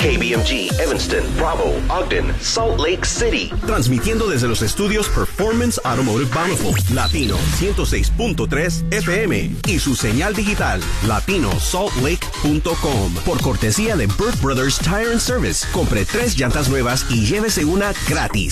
KBMG, Evanston, Bravo, Ogden, Salt Lake City. Transmitiendo desde los estudios Performance Automotive Bountiful, Latino 106.3 FM y su señal digital, latinosaltlake.com. Por cortesía de Burt Brothers Tire and Service, compre 3 llantas nuevas y llévese una gratis.